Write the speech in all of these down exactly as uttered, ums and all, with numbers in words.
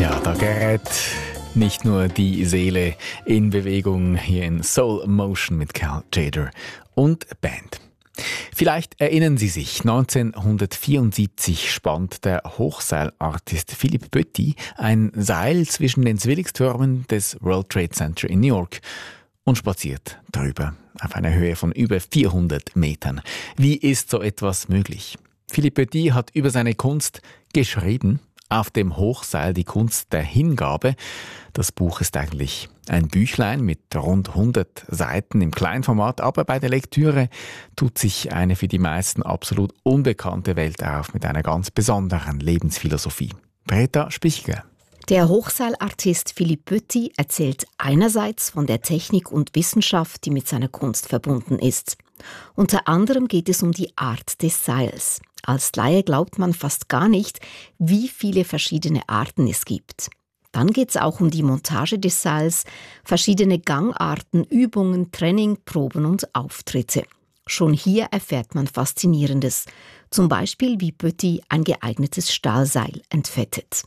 Ja, da gerät nicht nur die Seele in Bewegung hier in Soul Motion mit Cal Tjader und Band. Vielleicht erinnern Sie sich, neunzehnhundertvierundsiebzig spannt der Hochseilartist Philippe Petit ein Seil zwischen den Zwillingstürmen des World Trade Center in New York und spaziert darüber auf einer Höhe von über vierhundert Metern. Wie ist so etwas möglich? Philippe Petit hat über seine Kunst geschrieben, Auf dem Hochseil, die Kunst der Hingabe. Das Buch ist eigentlich ein Büchlein mit rund hundert Seiten im Kleinformat, aber bei der Lektüre tut sich eine für die meisten absolut unbekannte Welt auf mit einer ganz besonderen Lebensphilosophie. Britta Spichler. Der Hochseilartist Philippe Petit erzählt einerseits von der Technik und Wissenschaft, die mit seiner Kunst verbunden ist. Unter anderem geht es um die Art des Seils. Als Laie glaubt man fast gar nicht, wie viele verschiedene Arten es gibt. Dann geht es auch um die Montage des Seils, verschiedene Gangarten, Übungen, Training, Proben und Auftritte. Schon hier erfährt man Faszinierendes. Zum Beispiel, wie Petit ein geeignetes Stahlseil entfettet.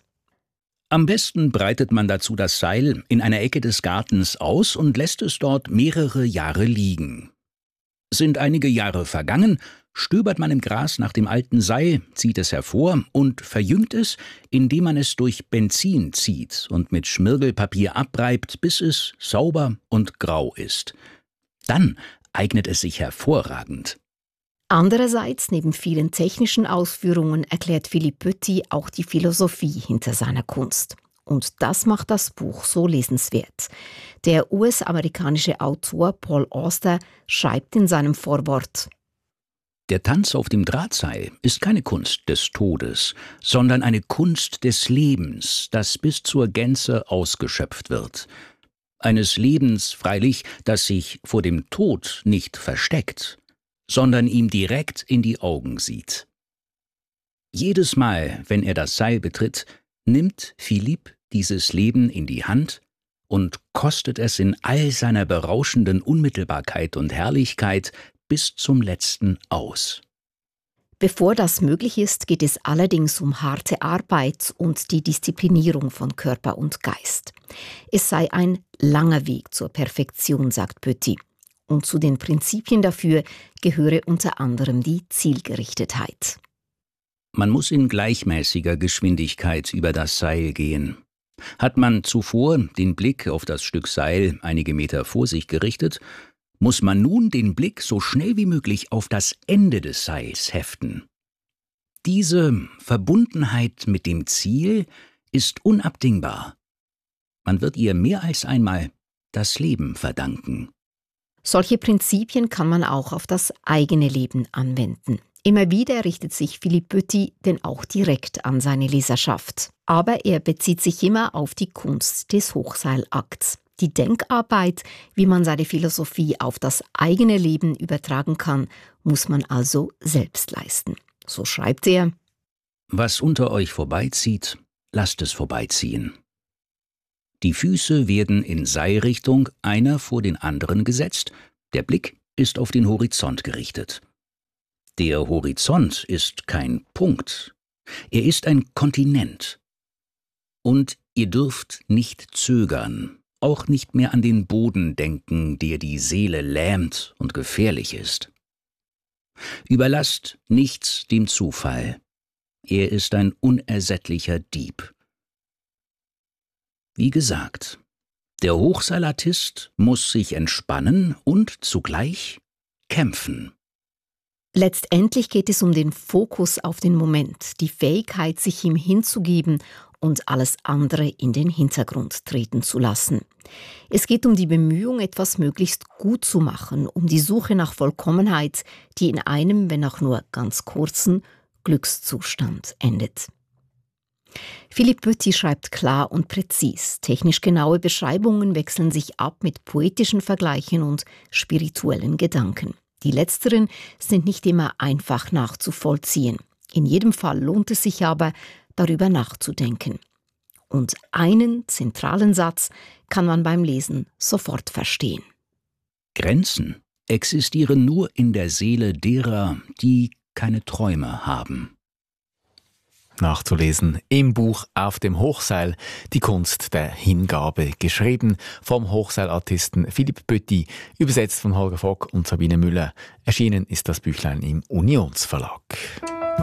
Am besten breitet man dazu das Seil in einer Ecke des Gartens aus und lässt es dort mehrere Jahre liegen. Sind einige Jahre vergangen, stöbert man im Gras nach dem alten Seil, zieht es hervor und verjüngt es, indem man es durch Benzin zieht und mit Schmirgelpapier abreibt, bis es sauber und grau ist. Dann eignet es sich hervorragend. Andererseits, neben vielen technischen Ausführungen, erklärt Philippe Petit auch die Philosophie hinter seiner Kunst. Und das macht das Buch so lesenswert. Der U S-amerikanische Autor Paul Auster schreibt in seinem Vorwort: Der Tanz auf dem Drahtseil ist keine Kunst des Todes, sondern eine Kunst des Lebens, das bis zur Gänze ausgeschöpft wird. Eines Lebens freilich, das sich vor dem Tod nicht versteckt, sondern ihm direkt in die Augen sieht. Jedes Mal, wenn er das Seil betritt, nimmt Philippe dieses Leben in die Hand und kostet es in all seiner berauschenden Unmittelbarkeit und Herrlichkeit bis zum letzten aus. Bevor das möglich ist, geht es allerdings um harte Arbeit und die Disziplinierung von Körper und Geist. Es sei ein langer Weg zur Perfektion, sagt Petit. Und zu den Prinzipien dafür gehöre unter anderem die Zielgerichtetheit. Man muss in gleichmäßiger Geschwindigkeit über das Seil gehen. Hat man zuvor den Blick auf das Stück Seil einige Meter vor sich gerichtet, muss man nun den Blick so schnell wie möglich auf das Ende des Seils heften. Diese Verbundenheit mit dem Ziel ist unabdingbar. Man wird ihr mehr als einmal das Leben verdanken. Solche Prinzipien kann man auch auf das eigene Leben anwenden. Immer wieder richtet sich Philippe Petit denn auch direkt an seine Leserschaft. Aber er bezieht sich immer auf die Kunst des Hochseilakts. Die Denkarbeit, wie man seine Philosophie auf das eigene Leben übertragen kann, muss man also selbst leisten. So schreibt er: Was unter euch vorbeizieht, lasst es vorbeiziehen. Die Füße werden in Seilrichtung einer vor den anderen gesetzt, der Blick ist auf den Horizont gerichtet. Der Horizont ist kein Punkt, er ist ein Kontinent. Und ihr dürft nicht zögern, auch nicht mehr an den Boden denken, der die Seele lähmt und gefährlich ist. Überlasst nichts dem Zufall, er ist ein unersättlicher Dieb. Wie gesagt, der Hochseilartist muss sich entspannen und zugleich kämpfen. Letztendlich geht es um den Fokus auf den Moment, die Fähigkeit, sich ihm hinzugeben und alles andere in den Hintergrund treten zu lassen. Es geht um die Bemühung, etwas möglichst gut zu machen, um die Suche nach Vollkommenheit, die in einem, wenn auch nur ganz kurzen, Glückszustand endet. Philippe Petit schreibt klar und präzis. Technisch genaue Beschreibungen wechseln sich ab mit poetischen Vergleichen und spirituellen Gedanken. Die letzteren sind nicht immer einfach nachzuvollziehen. In jedem Fall lohnt es sich aber, darüber nachzudenken. Und einen zentralen Satz kann man beim Lesen sofort verstehen. Grenzen existieren nur in der Seele derer, die keine Träume haben. Nachzulesen im Buch Auf dem Hochseil, die Kunst der Hingabe, geschrieben vom Hochseilartisten Philipp Pötti, übersetzt von Holger Vogt und Sabine Müller. Erschienen ist das Büchlein im Unionsverlag.